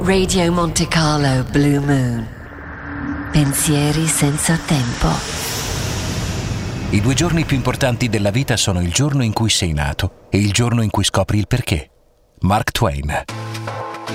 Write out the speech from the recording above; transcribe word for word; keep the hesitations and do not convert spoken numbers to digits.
Radio Monte Carlo Blue Moon. Pensieri senza tempo. I due giorni più importanti della vita sono il giorno in cui sei nato e il giorno in cui scopri il perché. Mark Twain.